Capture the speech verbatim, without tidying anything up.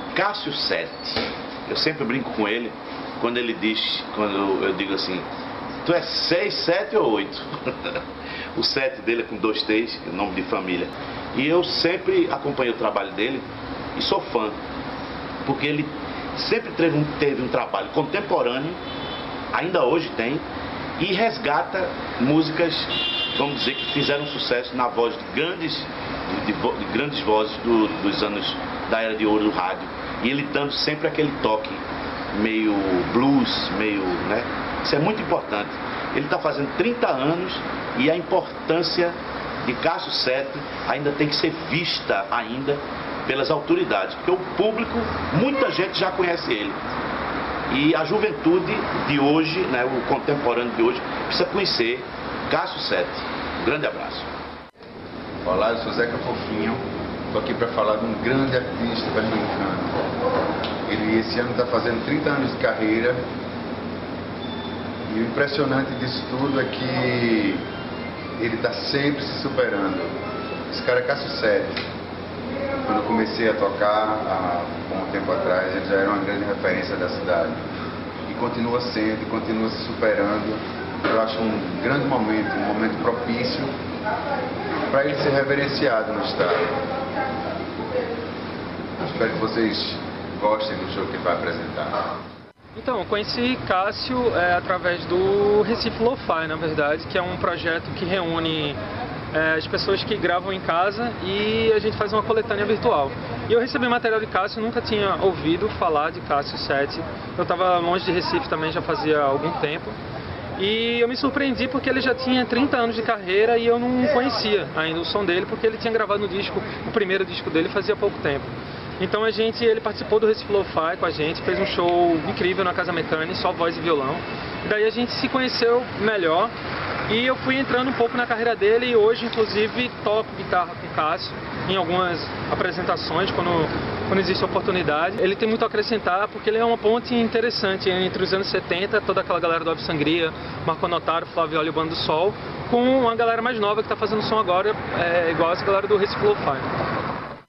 Cássio Sete. Eu sempre brinco com ele quando ele diz, quando eu digo assim, tu é seis, sete ou oito? O sete dele é com dois T's, é o nome de família. E eu sempre acompanho o trabalho dele e sou fã, porque ele sempre teve um, teve um trabalho contemporâneo, ainda hoje tem, e resgata músicas, vamos dizer, que fizeram sucesso na voz de grandes, de, de, de grandes vozes do, dos anos da era de ouro do rádio. E ele dando sempre aquele toque meio blues, meio, né? Isso é muito importante. Ele está fazendo trinta anos e a importância de Cássio Sete ainda tem que ser vista ainda pelas autoridades, porque o público, muita gente já conhece ele. E a juventude de hoje, né, o contemporâneo de hoje, precisa conhecer Cássio Sete. Um grande abraço. Olá, eu sou Zeca Fofinho, estou aqui para falar de um grande artista pernambucano. Ele esse ano está fazendo trinta anos de carreira. E o impressionante disso tudo é que ele está sempre se superando. Esse cara é Cássio Sete. Quando eu comecei a tocar há um tempo atrás, ele já era uma grande referência da cidade. E continua sendo, continua se superando. Eu acho um grande momento, um momento propício para ele ser reverenciado no estado. Espero que vocês gostem do show que ele vai apresentar. Então, eu conheci Cássio é, através do Recife Lo-Fi, na verdade, que é um projeto que reúne é, as pessoas que gravam em casa e a gente faz uma coletânea virtual. E eu recebi material de Cássio, nunca tinha ouvido falar de Cássio Sete. Eu estava longe de Recife também, já fazia algum tempo. E eu me surpreendi porque ele já tinha trinta anos de carreira e eu não conhecia ainda o som dele, porque ele tinha gravado no disco, o primeiro disco dele fazia pouco tempo. Então a gente, ele participou do Recife Lo-Fi com a gente, fez um show incrível na Casa Mecânica, só voz e violão. E daí a gente se conheceu melhor e eu fui entrando um pouco na carreira dele e hoje inclusive toco guitarra com Cássio em algumas apresentações quando, quando existe oportunidade. Ele tem muito a acrescentar porque ele é uma ponte interessante entre os anos setenta, toda aquela galera do Ave Sangria, Marco Notaro, Flávio Olho e o Bando do Sol, com uma galera mais nova que está fazendo som agora, é, igual essa galera do Recife Lo-Fi.